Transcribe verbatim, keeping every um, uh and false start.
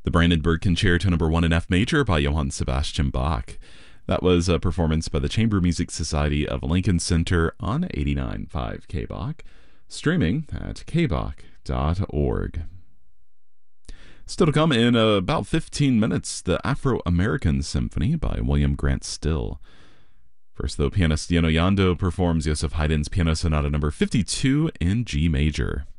The Brandenburg Concerto Number One in F Major by Johann Sebastian Bach. That was a performance by the Chamber Music Society of Lincoln Center on eighty-nine point five K B O C, streaming at k b o c dot org. Still to come in about fifteen minutes, the Afro-American Symphony by William Grant Still. First, though, pianist Yano Yando performs Joseph Haydn's Piano Sonata Number fifty-two in G major.